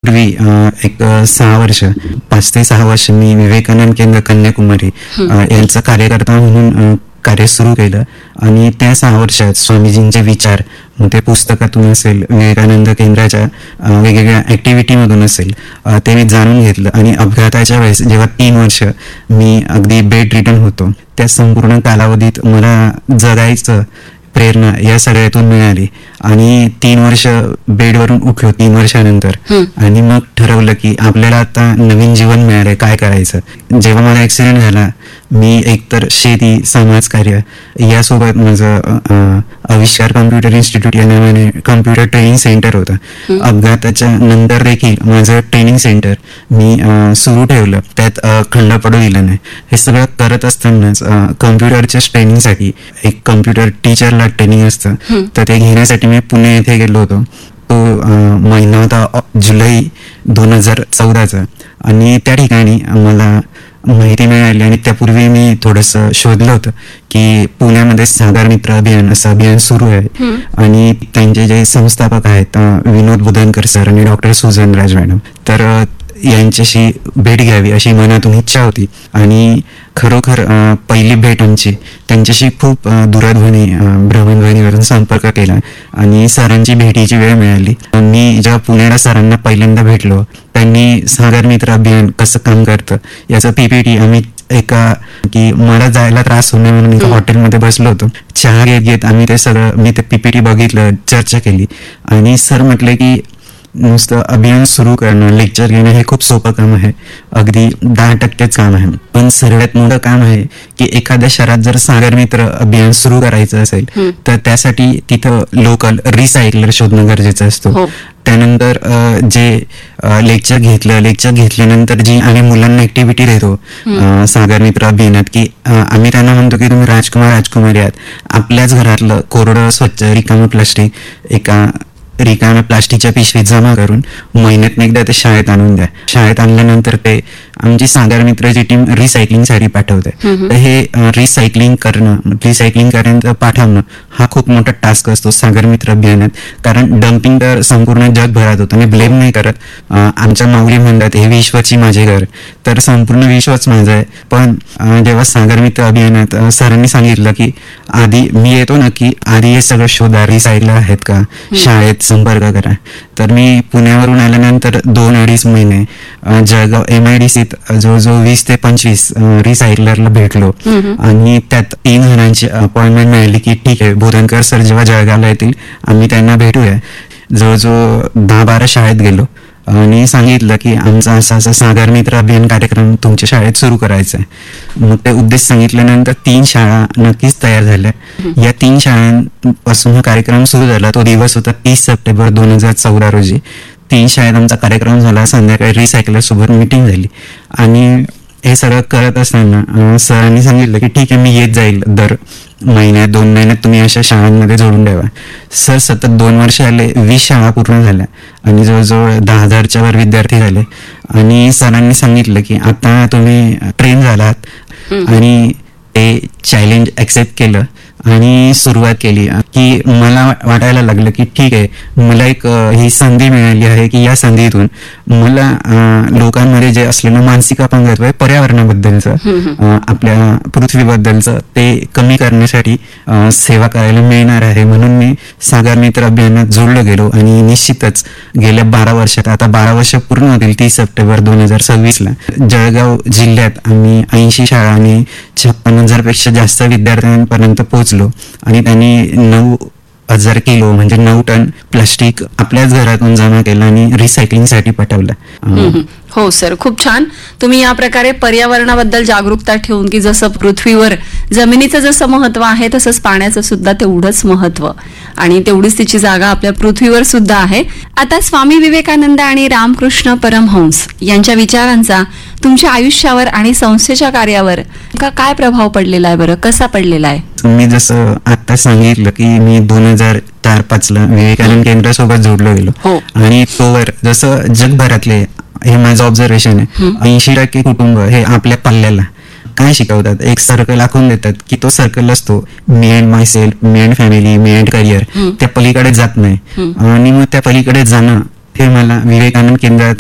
पूर्वी एक 6 वर्ष 5 ते 6 वर्ष मी विवेकानंद केंद्र कन्याकुमारी यांचं कार्यकर्ता म्हणून कार्य सुरू केलं. आणि त्या 6 वर्षात स्वामीजींचे विचार ते पुस्तकातून असेल, विवेकानंद केंद्राच्या वेगवेगळ्या ऍक्टिव्हिटीमधून असेल, ते मी जाणून घेतलं. आणि अपघाताच्या वेळेस जेव्हा 3 वर्ष मी अगदी बेड रिटर्न होतो, त्या संपूर्ण कालावधीत मला जगायचं प्रेरणा या सगळ्यातून मिळाली. आणि 3 वर्ष बेडवरून उठलो 3 वर्षानंतर, आणि मग ठरवलं की आपल्याला आता नवीन जीवन मिळालंय, काय करायचं. जेव्हा मला ऍक्सिडेंट झाला, मी एकतर शेती, समाजकार्य यासोबत माझं आविष्कार कम्प्युटर इन्स्टिट्यूट या नावाने कम्प्युटर ट्रेनिंग सेंटर होतं. अपघाताच्या नंतर देखील माझं ट्रेनिंग सेंटर मी सुरू ठेवलं, त्यात खंड पडू दिलं नाही. हे सगळं करत असतानाच कम्प्युटरच्या ट्रेनिंगसाठी एक कम्प्युटर टीचरला ट्रेनिंग असतं, तर ते घेण्यासाठी मी पुणे येथे गेलो होतो. तो महिना होता जुलै 2014चा. आणि त्या ठिकाणी मला माहिती मिळाली, आणि त्यापूर्वी मी थोडंसं शोधलं होतं की पुण्यामध्ये सागर मित्र अभियान असं अभियान सुरू आहे. आणि त्यांचे जे संस्थापक आहेत विनोद बुधनकर सर आणि डॉक्टर सुजन राज मॅडम, तर यांच्याशी भेट घ्यावी अशी मनातून इच्छा होती. आणि खरोखर पहिली भेट आमची त्यांच्याशी खूप दूरध्वनी भ्रमणध्वनीवरून संपर्क केला आणि सरांची भेटीची वेळ मिळाली. मी जेव्हा पुण्याला सरांना पहिल्यांदा भेटलो, त्यांनी सागर मित्र अभियान कसं काम करतं याचं PPT आम्ही की मला जायला त्रास होणे म्हणून एका हॉटेलमध्ये बसलो होतो. चहा घेत आम्ही ते सगळं मी ते PPT बघितलं, चर्चा केली. आणि सर म्हटले की नुसतं अभियान सुरू करणं, लेक्चर घेणं हे खूप सोपं काम आहे, अगदी 10%च काम आहे. पण सर्वात मोठं काम आहे की एखाद्या शहरात जर सागर मित्र अभियान सुरू करायचं असेल तर त्यासाठी तिथं लोकल रिसायकलर शोधणं गरजेचं असतं. त्यानंतर जे लेक्चर घेतल्यानंतर जी आम्ही मुलांना ऍक्टिव्हिटी देतो सागर मित्र अभियानात, की आम्ही त्यांना म्हणतो की तुम्ही राजकुमारी आहात, आपल्याच घरातलं कोरडं स्वच्छ रिकामं प्लास्टिक एका रिकाम्या प्लास्टिकच्या पिशवीत जमा करून महिन्यात एकदा ते शाळेत आणून द्या. शाळेत आणल्यानंतर ते आमची सागर मित्राची टीम रिसायकलिंगसाठी पाठवते. तर हे रिसायकलिंग करणं पाठवणं हा खूप मोठा टास्क असतो सागर मित्र अभियानात. कारण डम्पिंग तर संपूर्ण जगभरात होतं. मी ब्लेम नाही करत, आमच्या माऊली म्हणतात हे विश्वाची माझे घर, तर संपूर्ण विश्वच माझं आहे. पण जेव्हा सागर मित्र अभियानात सरांनी सांगितलं की आधी मी येतो ना, की आधी हे सगळं शोधा, रिसायकलर आहेत का, शाळेत संपर्क करा. तर मी पुण्यावरून आल्यानंतर 2-2.5 महिने जळगाव MIDCत जवळजवळ 20 ते 25 रिसायकलरला भेटलो. आणि त्यात 3 जणांची अपॉइंटमेंट मिळाली की ठीक आहे, बोधनकर सर जेव्हा जळगावला येतील आम्ही त्यांना भेटूया. जवळजवळ 10-12 शाळेत गेलो आणि सांगितलं की आमचा असा सागर मित्र अभियान कार्यक्रम तुमच्या शाळेत सुरू करायचा आहे. मग ते उद्देश सांगितल्यानंतर 3 शाळा नक्कीच तयार झाल्या. या 3 शाळांपासून हा कार्यक्रम सुरू झाला. तो दिवस होता 30 सप्टेंबर 2014 रोजी. 3 शाळेत आमचा कार्यक्रम झाला. संध्याकाळी रिसायकलर सोबत मीटिंग झाली. आणि हे सगळं करत असताना सरांनी सांगितलं की ठीक आहे, मी येत जाईल दर महिन्यात 2 महिन्यात तुम्ही अशा शाळांमध्ये जोडून ठेवा. सर सतत 2 वर्ष आले, 20 शाळा पूर्ण झाल्या आणि जवळजवळ 10,000च्या वर विद्यार्थी झाले. आणि सरांनी सांगितलं की आता तुम्ही ट्रेन झालात आणि ते चॅलेंज ऍक्सेप्ट केलं आणि सुरुवात केली. की मला वाटायला लागलं की ठीक आहे, मला एक ही संधी मिळाली आहे की या संधीतून मला लोकांमध्ये जे असलेलं मानसिक अपंगत्व आहे पर्यावरणाबद्दलचं, आपल्या पृथ्वीबद्दलचं, ते कमी करण्यासाठी सेवा करायला मिळणार आहे. म्हणून मी सागर मित्र अभियानात जोडलो गेलो. आणि निश्चितच गेल्या 12 वर्षात, आता 12 वर्ष पूर्ण होतील 30 सप्टेंबर 2026ला, जळगाव जिल्ह्यात आम्ही 80 शाळा आणि 56,000 पेक्षा जास्त विद्यार्थ्यांपर्यंत पोहोचलो. आणि त्यांनी 9,000 किलो म्हणजे 9 टन प्लास्टिक आपल्याच घरातून जमा केलं आणि रिसायकलिंगसाठी पाठवलं. हो सर, खूप छान. तुम्ही या प्रकारे पर्यावरणाबद्दल जागरूकता ठेवून, की जसं पृथ्वीवर जमिनीचं जसं महत्व आहे तसंच पाण्याचं सुद्धा तेवढंच महत्व आणि तेवढीच तिची जागा आपल्या पृथ्वीवर सुद्धा आहे. आता स्वामी विवेकानंद आणि रामकृष्ण परमहंस यांच्या विचारांचा तुमच्या आयुष्यावर आणि संस्थेच्या कार्यावर काय प्रभाव पडलेला आहे बरं, कसा पडलेला आहे? मी जसं आता सांगितलं की मी 2004-5ला विवेकानंद केंद्रासोबत जोडलो गेलो. आणि तोवर जसं जगभरातले, हे माझं ऑब्झर्वेशन आहे, 80% कुटुंब हे आपल्या पल्ल्याला काय शिकवतात, एक सर्कल आखून देतात की तो सर्कल असतो मी and my self, me and family, me and career, त्या पलीकडे जात नाही. आणि मग त्या पलीकडे जाणं हे मला विवेकानंद केंद्रात